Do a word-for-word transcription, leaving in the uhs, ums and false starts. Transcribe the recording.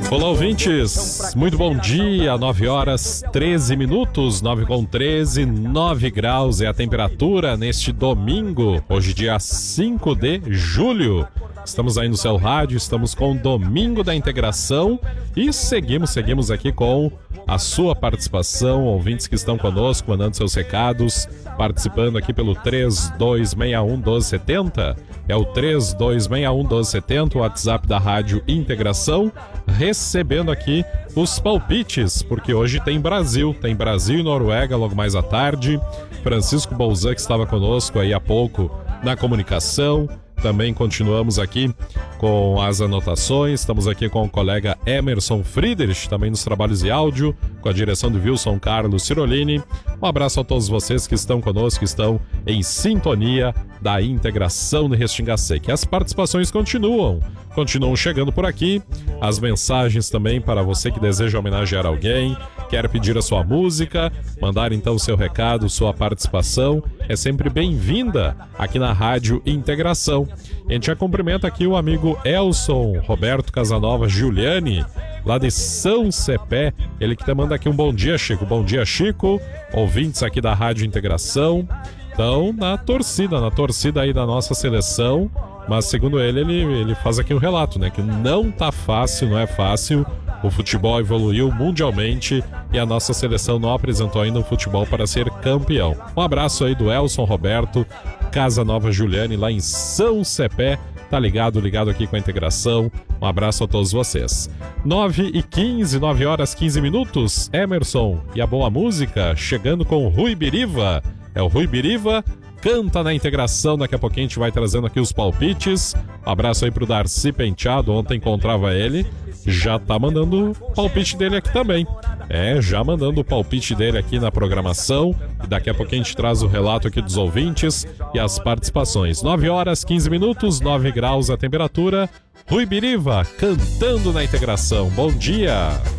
Olá, ouvintes, muito bom dia, nove horas treze minutos, nove com treze, nove graus é a temperatura neste domingo, hoje dia cinco de julho. Estamos aí no seu rádio, estamos com o Domingo da Integração e seguimos, seguimos aqui com a sua participação, ouvintes que estão conosco, mandando seus recados, participando aqui pelo três dois seis um, um dois sete zero, é o três dois seis um, um dois sete zero, o WhatsApp da Rádio Integração, recebendo aqui os palpites, porque hoje tem Brasil, tem Brasil e Noruega logo mais à tarde. Francisco Bolzan, que estava conosco aí há pouco na comunicação. Também continuamos aqui com as anotações, estamos aqui com o colega Emerson Friedrich, também nos trabalhos de áudio, com a direção do Wilson Carlos Cirolini. Um abraço a todos vocês que estão conosco, que estão em sintonia da Integração de Restinga Seca. As participações continuam, continuam chegando por aqui, as mensagens também para você que deseja homenagear alguém, quer pedir a sua música, mandar então o seu recado, sua participação, é sempre bem-vinda aqui na Rádio Integração. A gente já cumprimenta aqui o amigo Elson Roberto Casanova Giuliani, lá de São Cepé, ele que te manda aqui um bom dia, Chico. Bom dia, Chico, ouvintes aqui da Rádio Integração. Então, na torcida, na torcida aí da nossa seleção, mas segundo ele, ele, ele faz aqui um relato, né, que não tá fácil, não é fácil. O futebol evoluiu mundialmente e a nossa seleção não apresentou ainda um futebol para ser campeão. Um abraço aí do Elson Roberto Casanova Giuliani, lá em São Cepé. Tá ligado, ligado aqui com a Integração. Um abraço a todos vocês. nove e quinze, nove horas quinze minutos. Emerson e a boa música chegando com o Rui Biriva. É o Rui Biriva, canta na Integração. Daqui a pouquinho a gente vai trazendo aqui os palpites. Um abraço aí pro Darcy Penteado, ontem encontrava ele. Já tá mandando o palpite dele aqui também. É, já mandando o palpite dele aqui na programação. E daqui a pouquinho a gente traz o relato aqui dos ouvintes e as participações. nove horas, quinze minutos, nove graus a temperatura. Rui Biriva, cantando na Integração. Bom dia!